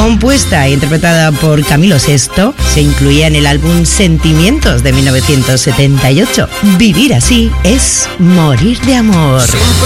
compuesta e interpretada por Camilo VI, se incluía en el álbum Sentimientos de 1978. Vivir así es morir de amor.